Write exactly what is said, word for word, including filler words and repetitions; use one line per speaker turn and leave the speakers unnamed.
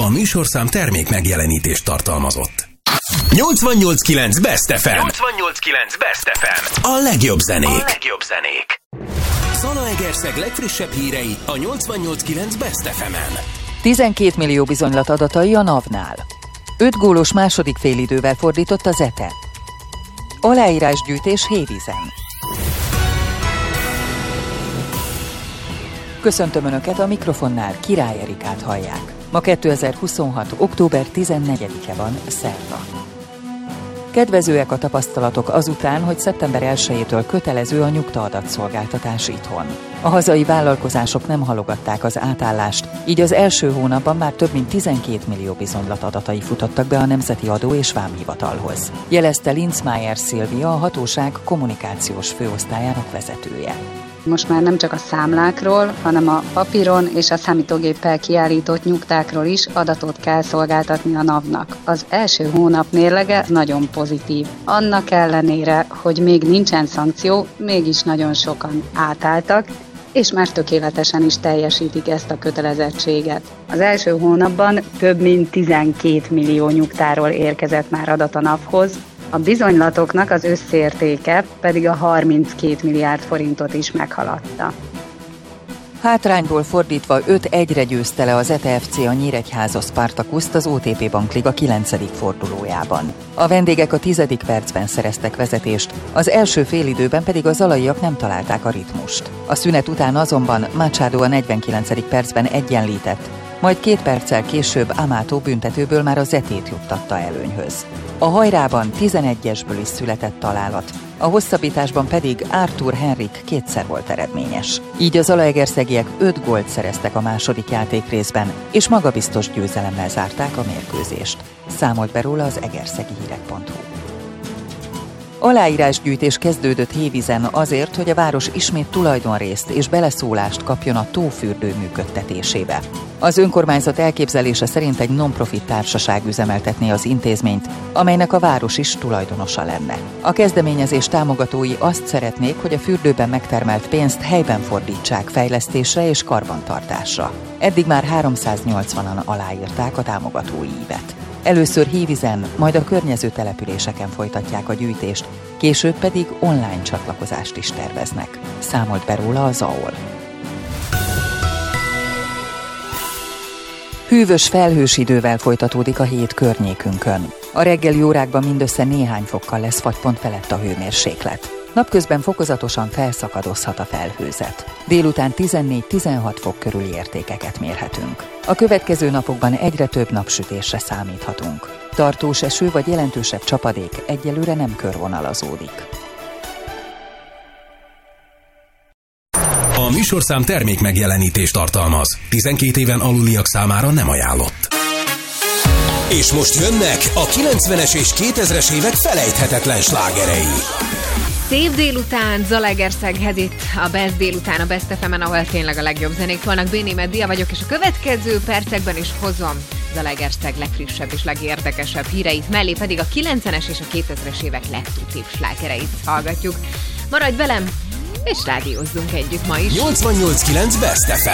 A műsorszám termék megjelenítést tartalmazott. nyolcvannyolc kilenc Best ef em.
nyolcvannyolc kilenc Best ef em.
A legjobb zenék.
A legjobb zenék.
Zalaegerszeg legfrissebb hírei a nyolcvannyolc kilenc Best ef emen.
tizenkét millió bizonylat adatai a NAV-nál. öt gólos második félidővel fordított a Zete. Aláírásgyűjtés Hévízen. Köszöntöm Önöket, a mikrofonnál Király Erikát hallják. Ma kétezer-huszonhat. október tizennegyedike van, szerda. Kedvezőek a tapasztalatok azután, hogy szeptember elsejétől kötelező a nyugta-adatszolgáltatás itthon. A hazai vállalkozások nem halogatták az átállást, így az első hónapban már több mint tizenkét millió bizonylat adatai futottak be a Nemzeti Adó- és Vámhivatalhoz. Jelezte Linzmeier Szilvia, a hatóság kommunikációs főosztályának vezetője.
Most már nem csak a számlákról, hanem a papíron és a számítógéppel kiállított nyugtákról is adatot kell szolgáltatni a NAV-nak. Az első hónap mérlege nagyon pozitív. Annak ellenére, hogy még nincsen szankció, mégis nagyon sokan átálltak, és már tökéletesen is teljesítik ezt a kötelezettséget. Az első hónapban több mint tizenkét millió nyugtáról érkezett már adat a NAV-hoz, a bizonylatoknak az összértéke pedig a harminckét milliárd forintot is meghaladta.
Hátrányból fordítva öt egyre győzte le az e té ef cé a Nyíregyháza Spartakuszt az o té pé Bank Liga kilencedik fordulójában. A vendégek a tizedik percben szereztek vezetést, az első félidőben pedig a zalaiak nem találták a ritmust. A szünet után azonban Machado a negyvenkilencedik percben egyenlített, majd két perccel később Amato büntetőből már a Zetét juttatta előnyhöz. A hajrában tizenegyesből is született találat, a hosszabbításban pedig Arthur Henrik kétszer volt eredményes. Így a zalaegerszegiek öt gólt szereztek a második játékrészben, és magabiztos győzelemmel zárták a mérkőzést. Számolt be róla az egerszegi hírek pont hu. Aláírásgyűjtés kezdődött Hévízen azért, hogy a város ismét tulajdonrészt és beleszólást kapjon a tófürdő működtetésébe. Az önkormányzat elképzelése szerint egy non-profit társaság üzemeltetné az intézményt, amelynek a város is tulajdonosa lenne. A kezdeményezés támogatói azt szeretnék, hogy a fürdőben megtermelt pénzt helyben fordítsák fejlesztésre és karbantartásra. Eddig már háromszáznyolcvanan aláírták a támogatói ívet. Először Hévízen, majd a környező településeken folytatják a gyűjtést, később pedig online csatlakozást is terveznek. Számolt be róla a zé á o el. Hűvös, felhős idővel folytatódik a hét környékünkön. A reggeli órákban mindössze néhány fokkal lesz fagypont felett a hőmérséklet. Napközben fokozatosan felszakadozhat a felhőzet. Délután tizennégy-tizenhat fok körüli értékeket mérhetünk. A következő napokban egyre több napsütésre számíthatunk. Tartós eső vagy jelentősebb csapadék egyelőre nem körvonalazódik.
A műsorszám termék megjelenítést tartalmaz. tizenkét éven aluliak számára nem ajánlott. És most jönnek a kilencvenes és kétezres évek felejthetetlen slágerei.
Szép délután, Zalaegerszeghez itt a Best délután, a Best ef emen, ahol tényleg a legjobb zenék vannak. Bénémet Dia vagyok, és a következő percekben is hozom Zalaegerszeg legfrissebb és legérdekesebb híreit, mellé pedig a kilencvenes és a kétezres évek legtutíbb slágereit hallgatjuk. Maradj velem, és rádiózzunk együtt ma is.
nyolcvannyolc kilenc Best ef